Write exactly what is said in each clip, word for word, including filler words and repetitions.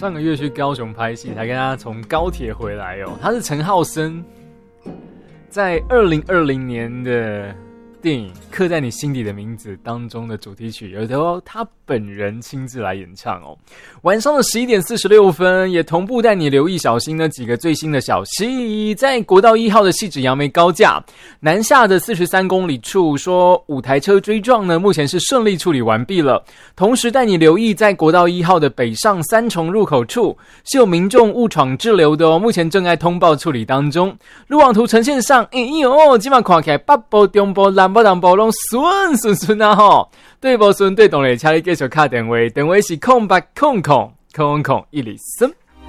上个月去高雄拍戏，才跟他从高铁回来哦。他是陈浩森，在二零二零年的电影《刻在你心底的名字》当中的主题曲，有时候他本人亲自来演唱哦。晚上的十一点四十六分，也同步带你留意小心呢几个最新的消息。在国道一号的汐止杨梅高架南下的四十三公里处，说五台车追撞呢，目前是顺利处理完毕了。同时带你留意，在国道一号的北上三重入口处是有民众误闯滞留的哦，目前正在通报处理当中。路网图呈现上，哎呦，今晚看起来北部、中部、南部、南部拢顺顺顺啊吼。对不顺对懂嘞，请你继续打电话，电话是空八空空空空一里森。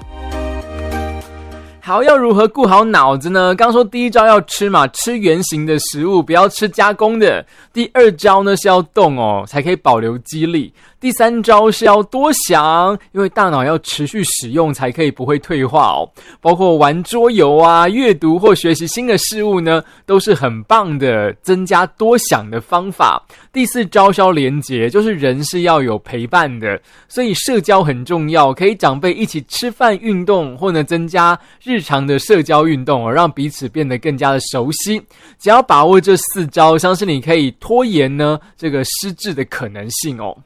好，要如何顾好脑子呢？刚说第一招要吃嘛，吃原形的食物，不要吃加工的。第二招呢是要动哦，才可以保留肌力。第三招是要多想，因为大脑要持续使用才可以不会退化哦。包括玩桌游啊、阅读或学习新的事物呢，都是很棒的增加多想的方法。第四招是要连结，就是人是要有陪伴的，所以社交很重要，可以长辈一起吃饭、运动，或者增加日常的社交运动哦，让彼此变得更加的熟悉。只要把握这四招，相信你可以拖延呢这个失智的可能性哦。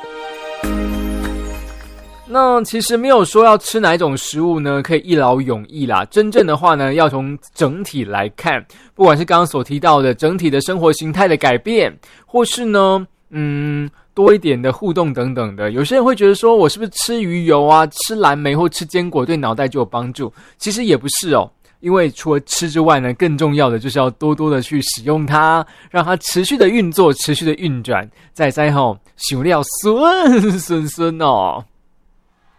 那其实没有说要吃哪一种食物呢可以一劳永逸啦，真正的话呢要从整体来看，不管是刚刚所提到的整体的生活形态的改变，或是呢嗯多一点的互动等等的。有些人会觉得说，我是不是吃鱼油啊、吃蓝莓或吃坚果对脑袋就有帮助？其实也不是哦，因为除了吃之外呢，更重要的就是要多多的去使用它，让它持续的运作、持续的运转，再再吼想料顺顺顺哦。